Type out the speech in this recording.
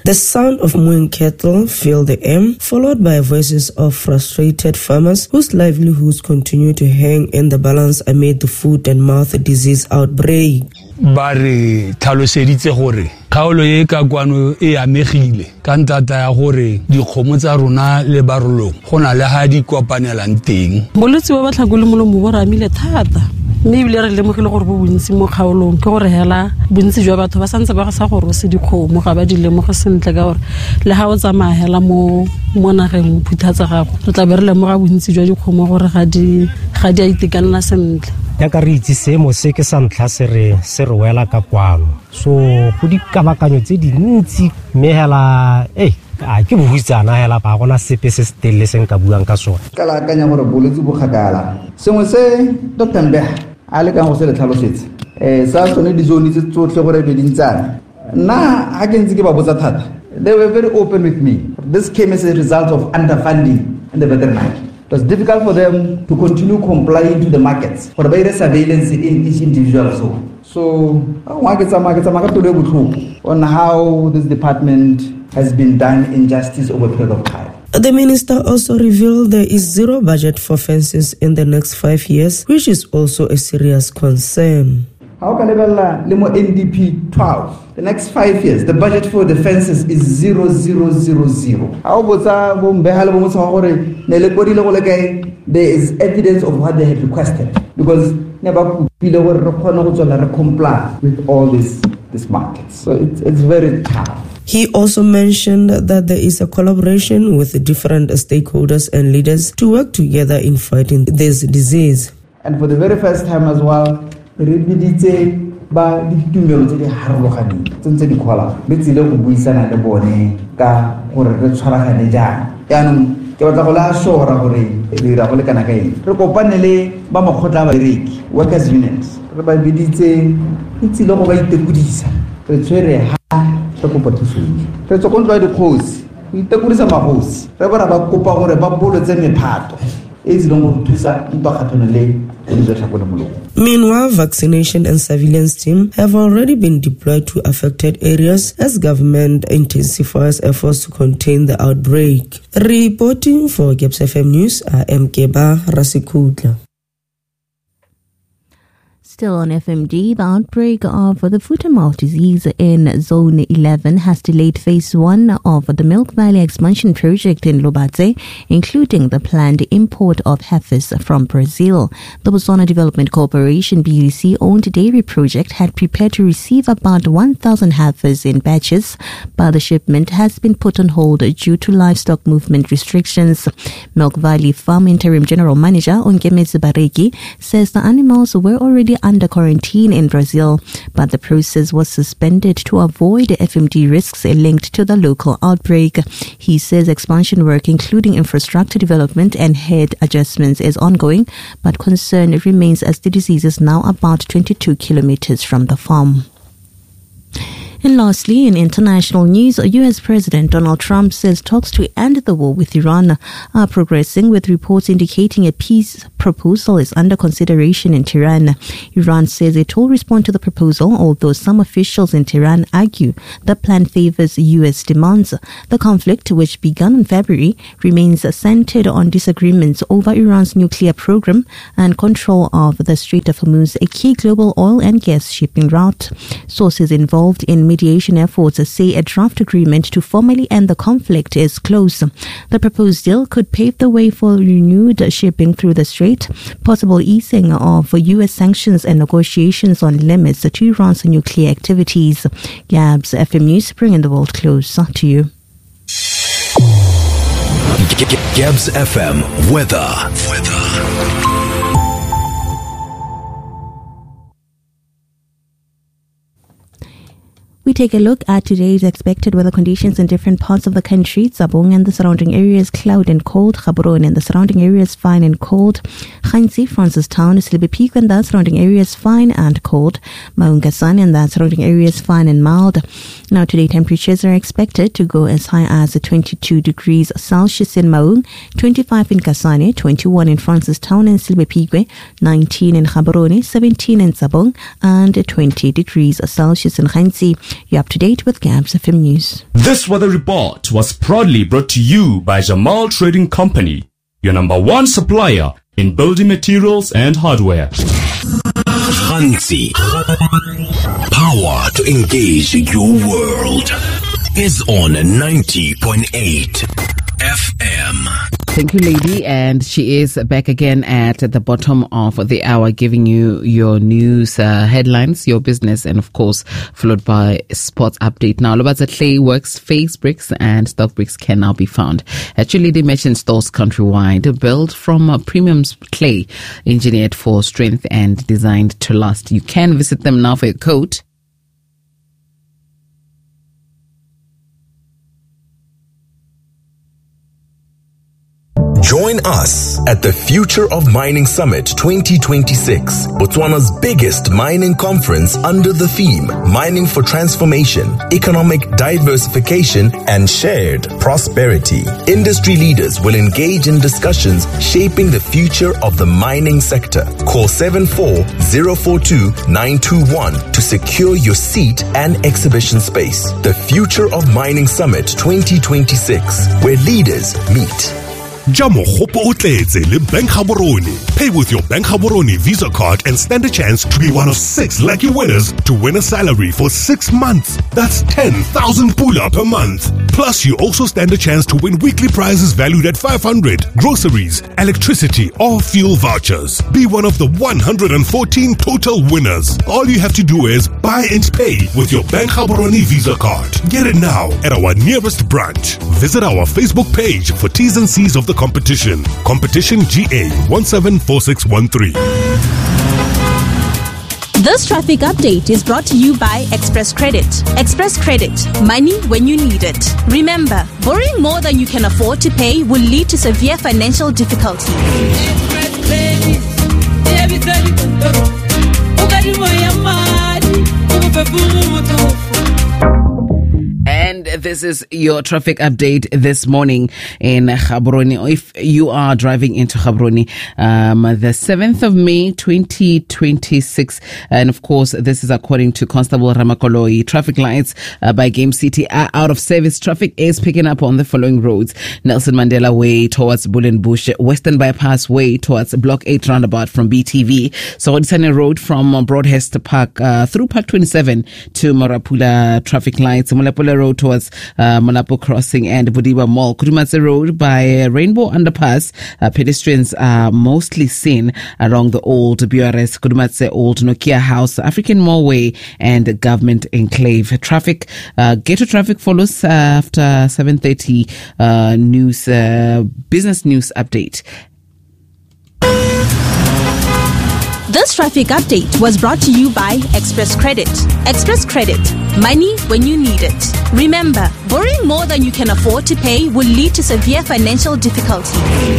The sound of mooing cattle filled the air, followed by voices of frustrated farmers whose livelihoods continue to hang in the balance amid the foot and mouth disease outbreak. Ba re tlhaloseditse gore kgaolo e ka kwano e amegile ka ntata ya gore dikgomo tsa rona le barolong go na le ha di kopanelang teng. Bolwetse ba batlhakole molomo bo ramile thata mme ebile re lemogile gore bo bontsi mo kgaolong ke gore hela bontsi jwa batho ba santse ba sa gore se dikgomo ga ba di lemoga sentle ka gore le ha o tsamaya hela mo nageng phuthatsa gago re tla be re lemoga bontsi jwa dikgomo gore ga di a itekanela sentle. Ya ka re itse seemo se ke sa ntlha se re wela ka kwano so go dikabakanyo tse dintsi mme hela ke bohutsana hela ba gona sepe se stelle se nka buang ka sona ka la kanya gore bolwetse bo khakala sengwe se Dr. Mbeha a le ka go se le tlhalosetse sa tsone di zone tse tsotlhe gore be dintsana na ha ke ntse ke ba botsa thata they were very open with me. This came as a result of underfunding in the veterinary. It was difficult for them to continue complying to the markets for the surveillance in each individual zone. So, on how this department has been done injustice over a period of time. The minister also revealed there is zero budget for fences in the next 5 years, which is also a serious concern. How can NDP 12? The next 5 years, the budget for the fences is 0, 0, 0, 0. There is evidence of what they have requested because never comply with all these markets. So it's very tough. He also mentioned that there is a collaboration with different stakeholders and leaders to work together in fighting this disease. And for the very first time as well, ba ditumelo tse di harologaneng tse di khola le tsile go buisana le bone ka gore re tshwaragane jang yaanong ke batla go la shora gore re ra go le kana ka eng re kopane le ba makgotla ba direki workers unions re ba biditse tsile go ba itekudisa re tswere ha re kopa thuso re tsokontwa di khosi itekudisa magosi re ba ba kopa gore ba bolotse mephato e zilong go thusa ntwa khathone le. Meanwhile, vaccination and surveillance teams have already been deployed to affected areas as government intensifies efforts to contain the outbreak. Reporting for GABS FM News, I am Keba Rasikutla. Still on FMD, the outbreak of the foot-and-mouth disease in Zone 11 has delayed Phase 1 of the Milk Valley expansion project in Lobatse, including the planned import of heifers from Brazil. The Botswana Development Corporation BDC-owned dairy project had prepared to receive about 1,000 heifers in batches, but the shipment has been put on hold due to livestock movement restrictions. Milk Valley Farm Interim General Manager Onkemetse Bareki says the animals were already under quarantine in Brazil, but the process was suspended to avoid FMD risks linked to the local outbreak. He says expansion work, including infrastructure development and herd adjustments, is ongoing, but concern remains as the disease is now about 22 kilometers from the farm. And lastly, in international news, U.S. President Donald Trump says talks to end the war with Iran are progressing, with reports indicating a peace proposal is under consideration in Tehran. Iran says it will respond to the proposal, although some officials in Tehran argue the plan favors U.S. demands. The conflict, which began in February, remains centered on disagreements over Iran's nuclear program and control of the Strait of Hormuz, a key global oil and gas shipping route. Sources involved in mediation efforts say a draft agreement to formally end the conflict is close. The proposed deal could pave the way for renewed shipping through the strait, possible easing of U.S. sanctions and negotiations on limits to Iran's nuclear activities. GABS FM News bringing the world closer to you. GABS FM Weather. We take a look at today's expected weather conditions in different parts of the country. Tsabong and the surrounding areas, cloud and cold. Gaborone and the surrounding areas, fine and cold. Khansi, Francistown, Silibepik and the surrounding areas, fine and cold. Maungasan and the surrounding areas, fine and mild. Now today, temperatures are expected to go as high as 22 degrees Celsius in Maung, 25 in Kasane, 21 in Francistown and Silibepik, 19 in Gaborone, 17 in Tsabong, and 20 degrees Celsius in Khansi. You're up to date with Gabs FM News. This weather report was proudly brought to you by Jamal Trading Company, your number one supplier in building materials and hardware. Hansi, power to engage your world, is on 90.8 FM. Thank you, lady. And she is back again at the bottom of the hour, giving you your news headlines, your business, and of course, followed by sports update. Now, Lobatse Clay Works face bricks and stock bricks can now be found at your Lady Merchant stores countrywide, built from premium clay, engineered for strength and designed to last. You can visit them now for your coat. Join us at the Future of Mining Summit 2026, Botswana's biggest mining conference under the theme Mining for Transformation, Economic Diversification and Shared Prosperity. Industry leaders will engage in discussions shaping the future of the mining sector. Call 74-042-921 to secure your seat and exhibition space. The Future of Mining Summit 2026, where leaders meet. Jamo Hopo Utleze le Bank Gaborone. Pay with your Bank Gaborone Visa card and stand a chance to be one of 6 lucky winners to win a salary for 6 months. That's 10,000 pula per month. Plus, you also stand a chance to win weekly prizes valued at 500, groceries, electricity, or fuel vouchers. Be one of the 114 total winners. All you have to do is buy and pay with your Bank Gaborone Visa card. Get it now at our nearest branch. Visit our Facebook page for T's and C's of the competition. Competition GA 174613. This traffic update is brought to you by Express Credit. Express Credit, money when you need it. Remember, borrowing more than you can afford to pay will lead to severe financial difficulty. And this is your traffic update this morning in Gaborone. If you are driving into Gaborone, the 7th of May, 2026, and of course, this is according to Constable Ramakoloi. Traffic lights by Game City are out of service. Traffic is picking up on the following roads: Nelson Mandela Way towards Bullenbush, Western Bypass Way towards Block 8 roundabout from BTV, Sohodisane Road from Broadhurst Park through Park 27 to Marapula. Traffic lights, Mulapula Road towards Molapo Crossing and Budiba Mall. Kudumatse Road by Rainbow Underpass. Pedestrians are mostly seen along the old BRS, Kudumatse Old Nokia House, African Mall Way and Government Enclave. Traffic, ghetto traffic follows after 7:30 news, business news update. This traffic update was brought to you by Express Credit. Express Credit, money when you need it. Remember, borrowing more than you can afford to pay will lead to severe financial difficulty.